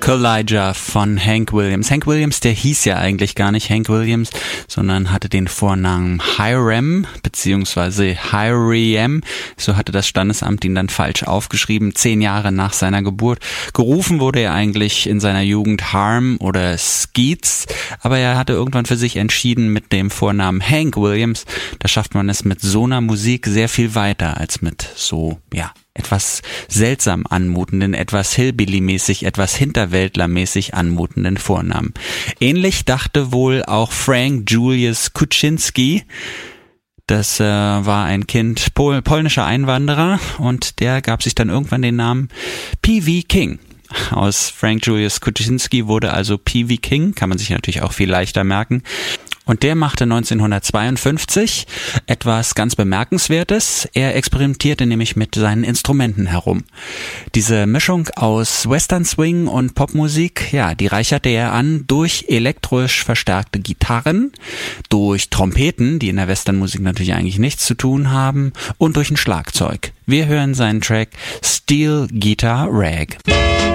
Kalijah von Hank Williams. Hank Williams, der hieß ja eigentlich gar nicht Hank Williams, sondern hatte den Vornamen Hiram bzw. Hiram. So hatte das Standesamt ihn dann falsch aufgeschrieben, 10 Jahre nach seiner Geburt. Gerufen wurde er eigentlich in seiner Jugend Harm oder Skeets, aber er hatte irgendwann für sich entschieden, mit dem Vornamen Hank Williams, da schafft man es mit so einer Musik sehr viel weiter als mit so, etwas seltsam anmutenden, etwas Hillbilly-mäßig, etwas Hinterwäldler-mäßig anmutenden Vornamen. Ähnlich dachte wohl auch Frank Julius Kuczynski. Das war ein Kind polnischer Einwanderer und der gab sich dann irgendwann den Namen P.V. King. Aus Frank Julius Kuczynski wurde also P.V. King, kann man sich natürlich auch viel leichter merken. Und der machte 1952 etwas ganz Bemerkenswertes. Er experimentierte nämlich mit seinen Instrumenten herum. Diese Mischung aus Western Swing und Popmusik, die reicherte er an durch elektrisch verstärkte Gitarren, durch Trompeten, die in der Westernmusik natürlich eigentlich nichts zu tun haben, und durch ein Schlagzeug. Wir hören seinen Track Steel Guitar Rag.